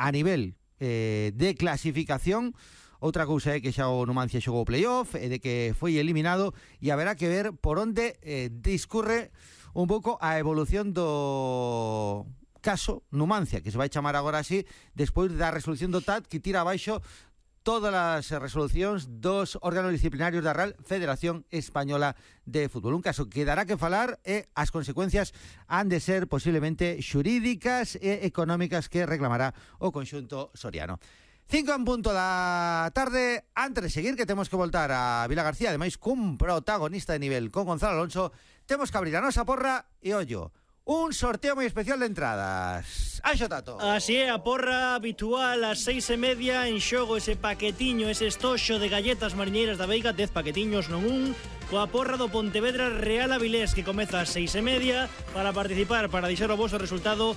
a nivel de clasificación. Outra cousa é que xa o Numancia xogou playoff, de que foi eliminado, e haberá que ver por onde discurre un pouco a evolución do caso Numancia, que se vai chamar agora así, despois da resolución do TAT que tira abaixo todas as resolucións dos órganos disciplinarios da Real Federación Española de Fútbol. Un caso que dará que falar e as consecuencias han de ser posiblemente xurídicas e económicas que reclamará o conxunto soriano. 5 en punto da tarde. Antes de seguir, que temos que voltar a Vilagarcía, ademais cun protagonista de nivel con Gonzalo Alonso, temos que abrir a nosa porra e ollo, un sorteo moi especial de entradas. Anxo Tato. Así é, a porra habitual ás 6:30 en xogo ese paquetiño, ese estoxo de galletas mariñeiras da Veiga, 10 paquetiños, non un, coa porra do Pontevedra Real Avilés, que comeza ás 6:30. Para participar, para deixar o vosso resultado,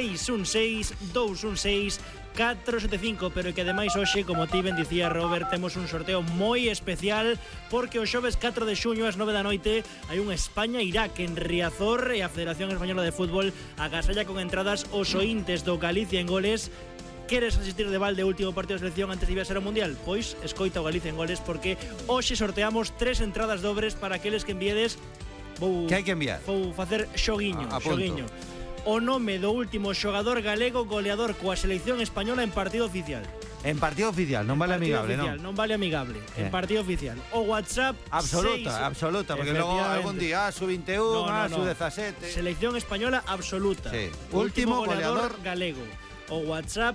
616-216-475, pero que ademais hoxe, como ti ben dicía Robert, temos un sorteo moi especial, porque o xoves 4 de xuño ás 9 da noite hai un España-Irak en Riazor, e a Federación Española de Fútbol agasalla con entradas os oíntes do Galicia en Goles. Queres asistir de balde ao último partido de selección antes de ir a ser ao Mundial? Pois escoita o Galicia en Goles, porque hoxe sorteamos 3 entradas dobres para aqueles que enviedes. Que hai que enviar? Vou facer xoguiño, xoguiño. O nome do último xogador galego goleador coa selección española en partido oficial. En partido oficial, non vale amigable, oficial, non vale amigable, en partido oficial. O WhatsApp absoluta, porque logo algún día sub-21, sub-17. Selección española absoluta. Sí. Último goleador galego. O WhatsApp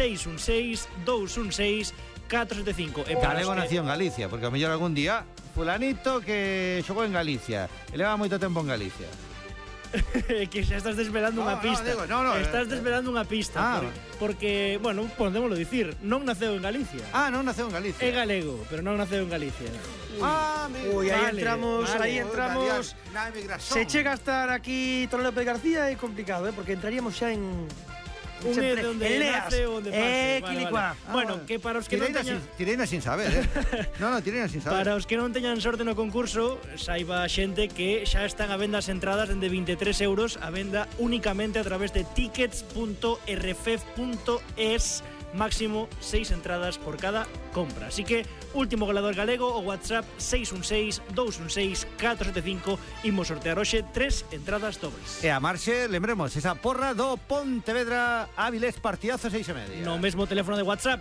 616-216-475. Galego nació en Galicia, porque a mellor algún día fulanito que xogou en Galicia e leva moito tempo en Galicia. Que xa estás desvelando unha pista. Estás desvelando unha pista. Porque, bueno, podémoslo dicir, non naceu en Galicia. Non naceu en Galicia. É galego, pero non naceu en Galicia. Aí entramos. Na emigración. Se chega a estar aquí Torre López García é complicado, porque entraríamos xa en un é onde nace ou onde pase. Bueno, que para os que non teñan... Tirena sin saber, tirena sin saber. Para os que non teñan sorte no concurso, saiba a xente que xa están a venda as entradas dende 23 euros, a venda únicamente a través de tickets.rfef.es, máximo 6 entradas por cada compra. Así que, último goleador galego, o WhatsApp 616-216-475, imos sortear hoxe 3 entradas dobles. E a marxe, lembremos, esa porra do Pontevedra Avilés, partidazo 6:30. No mesmo teléfono de WhatsApp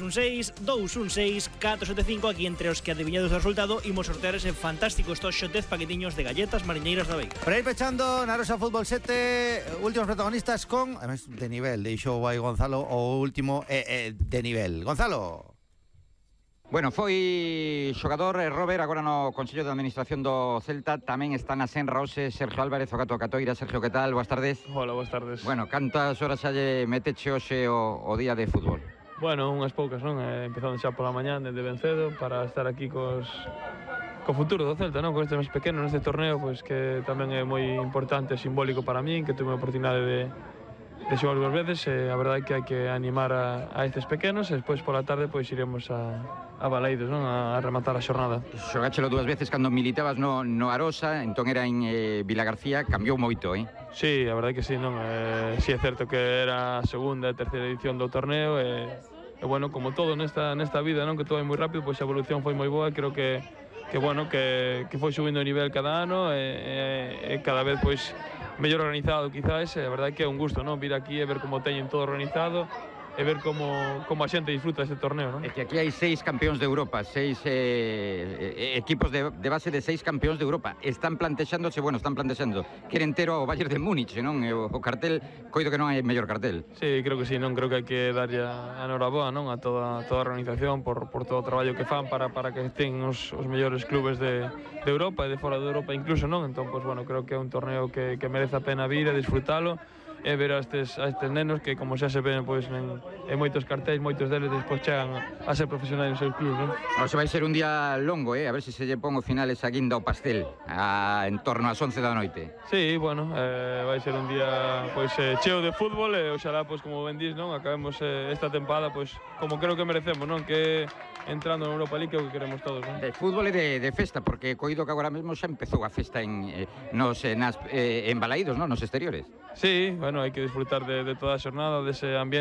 616-216-475, aquí entre os que adiviñados o resultado, imos sortear ese fantástico estoxo 10 paquetiños de galletas mariñeiras da Veiga. Para ir pechando, na Rosa Fútbol 7, últimos protagonistas con, además, de nivel, deixou aí Gonzalo o último de nivel. Gonzalo. Bueno, foi xogador Robert, agora no Consello de Administración do Celta. Tamén está na Senra hoxe Sergio Álvarez, o Gato Catoira. Sergio, que tal? Boas tardes. Hola, boas tardes. Bueno, cantas horas xa lle meteche hoxe o día de fútbol? Bueno, unhas poucas, non? Empezando xa pola mañá desde ben cedo para estar aquí co futuro do Celta, non? Con este máis pequeno neste torneo, pois que tamén é moi importante e simbólico para min, que tuve a oportunidade de xogar dúas veces. A verdade é que hai que animar a estes pequenos, e despois pola tarde pois iremos a Baleidos, non? A rematar a xornada. Xogáchelo dúas veces cando militabas no Arosa, entón era en Vilagarcía, cambiou moito, Sí, a verdade é que sí, non? Sí, é certo que era a segunda e terceira edición do torneo, e bueno, como todo nesta vida, non? Que todo é moi rápido, pois a evolución foi moi boa, creo que bueno, que foi subindo o nivel cada ano, e cada vez pois mellor organizado, quizás. A verdade é que é un gusto, non? Vir aquí e ver como teñen todo organizado e ver como a xente disfruta deste torneo, non? É que aquí hai 6 campións de Europa, 6 equipos de base de 6 campións de Europa. Están plantexando, queren ter o Bayern de Múnich, non? O cartel, coido que non hai mellor cartel. Sí, creo que sí, non? Creo que hai que darlle a enhoraboa, non? A toda a organización por todo o traballo que fan para que estén os mellores clubes de Europa e de fora de Europa incluso, non? Entón, pois, bueno, creo que é un torneo que merece a pena vir e disfrutalo, e ver a estes nenos que, como xa se ven, pois, en moitos cartéis, moitos deles despois chegan a ser profesionais no seu club, non? Se vai ser un día longo, a ver se lle pon o final esa guinda ao pastel en torno ás 11 da noite. Sí, bueno, vai ser un día pois cheo de fútbol, e oxalá, pois, como ben dís, non? Acabemos esta tempada, pois, como creo que merecemos, non? Que entrando na Europa League, que é o que queremos todos, non? De fútbol e de festa, porque coido que agora mesmo xa empezou a festa en Balaídos, non? Nos exteriores. Sí, bueno, hai que disfrutar de toda a xornada, dese ambiente